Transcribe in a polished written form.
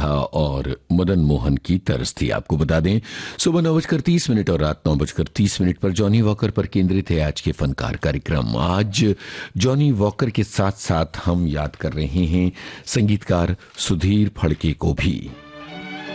था और मदन मोहन की तर्ज थी। आपको बता दें सुबह 9:30 और रात 9:30 पर जॉनी वॉकर पर केंद्रित है आज के फनकार कार्यक्रम। आज जॉनी वॉकर के साथ साथ हम याद कर रहे हैं संगीतकार सुधीर फड़के को भी।